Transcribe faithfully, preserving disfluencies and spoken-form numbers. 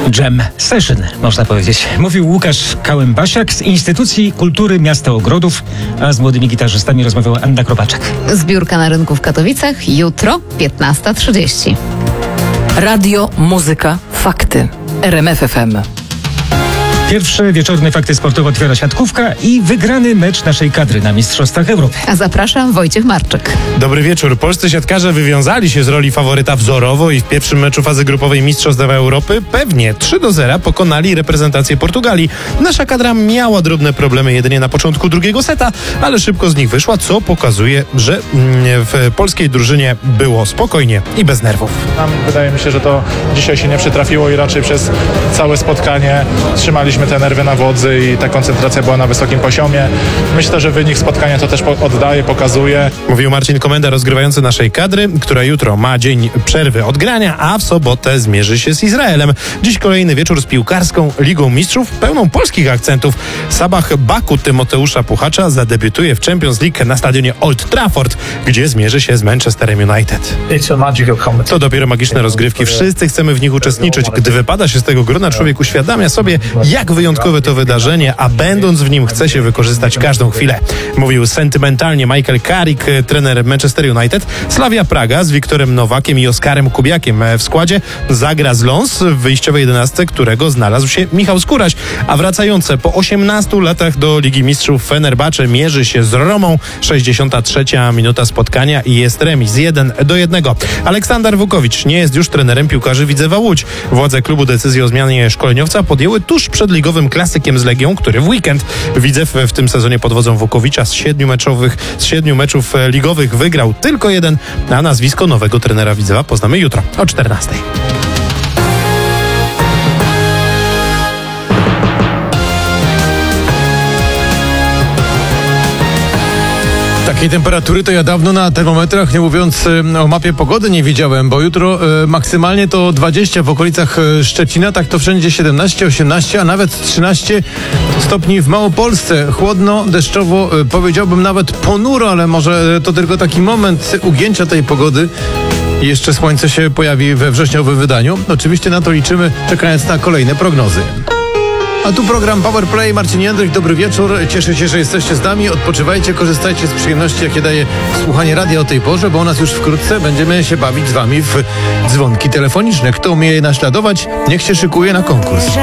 Jam session, można powiedzieć. Mówił Łukasz Kałębasiak z Instytucji Kultury Miasta Ogrodów, a z młodymi gitarzystami rozmawiała Anna Kropaczek. Zbiórka na rynku w Katowicach jutro piętnasta trzydzieści. Radio, muzyka, fakty. R M F F M. Pierwsze wieczorne fakty sportowe otwiera siatkówka i wygrany mecz naszej kadry na Mistrzostwach Europy. A zapraszam, Wojciech Marczyk. Dobry wieczór. Polscy siatkarze wywiązali się z roli faworyta wzorowo i w pierwszym meczu fazy grupowej Mistrzostw Europy pewnie trzy do zera pokonali reprezentację Portugalii. Nasza kadra miała drobne problemy jedynie na początku drugiego seta, ale szybko z nich wyszła, co pokazuje, że w polskiej drużynie było spokojnie i bez nerwów. Nam wydaje mi się, że to dzisiaj się nie przytrafiło i raczej przez całe spotkanie trzymaliśmy te nerwy na wodzy i ta koncentracja była na wysokim poziomie. Myślę, że wynik spotkania to też oddaje, pokazuje. Mówił Marcin Komenda, rozgrywający naszej kadry, która jutro ma dzień przerwy od grania, a w sobotę zmierzy się z Izraelem. Dziś kolejny wieczór z piłkarską Ligą Mistrzów, pełną polskich akcentów. Sabah Baku Tymoteusza Puchacza zadebiutuje w Champions League na stadionie Old Trafford, gdzie zmierzy się z Manchesterem United. To dopiero magiczne rozgrywki. Wszyscy chcemy w nich uczestniczyć. Gdy wypada się z tego grona, człowiek uświadamia sobie, jak wyjątkowe to wydarzenie, a będąc w nim chce się wykorzystać każdą chwilę. Mówił sentymentalnie Michael Carrick, trener Manchester United. Slavia Praga z Wiktorem Nowakiem i Oskarem Kubiakiem w składzie zagra z Lens w wyjściowej jedenastce, którego znalazł się Michał Skóraś, a wracające po osiemnastu latach do Ligi Mistrzów Fenerbahce mierzy się z Romą. sześćdziesiąta trzecia minuta spotkania i jest remis jeden do jednego. Aleksander Wukowicz nie jest już trenerem piłkarzy Widzewa Łódź. Władze klubu decyzję o zmianie szkoleniowca podjęły tuż przed ligowym klasykiem z Legią, który w weekend Widzew w tym sezonie pod wodzą Wukowicza z siedmiu meczowych, z siedmiu meczów ligowych wygrał tylko jeden, a nazwisko nowego trenera Widzewa poznamy jutro o czternastej. Takiej temperatury to ja dawno na termometrach, nie mówiąc o mapie pogody, nie widziałem, bo jutro e, maksymalnie to dwadzieścia w okolicach Szczecina, tak to wszędzie siedemnaście, osiemnaście, a nawet trzynaście stopni w Małopolsce. Chłodno, deszczowo, e, powiedziałbym nawet ponuro, ale może to tylko taki moment ugięcia tej pogody. I jeszcze słońce się pojawi we wrześniowym wydaniu. Oczywiście na to liczymy, czekając na kolejne prognozy. A tu program Power Play, Marcin Jędrych, dobry wieczór. Cieszę się, że jesteście z nami. Odpoczywajcie, korzystajcie z przyjemności, jakie daje słuchanie radia o tej porze, bo u nas już wkrótce będziemy się bawić z wami w dzwonki telefoniczne. Kto umie je naśladować, niech się szykuje na konkurs.